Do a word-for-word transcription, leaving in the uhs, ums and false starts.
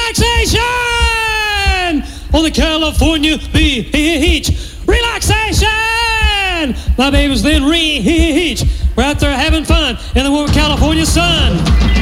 relaxation on the California beach. Relaxation! My baby's then reach. We're out there having fun in the warm California sun.